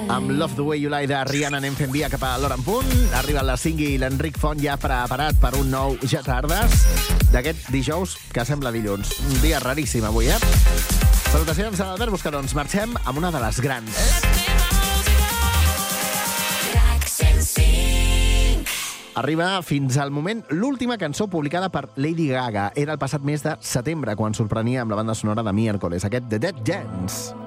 Amb Love the Way You Lie de Rihanna anem fent via cap a l'hora en punt. Arriba la Singui i l'Enric Font ja preparat per un nou Ja tardes d'aquest dijous que sembla dilluns. Un dia raríssim avui, Salutacions a Albert Buscarons. Marxem amb una de les grans. Arriba fins al moment l'última cançó publicada per Lady Gaga. Era el passat mes de setembre, quan sorprenia amb la banda sonora de Miércoles, aquest The Dead Gents.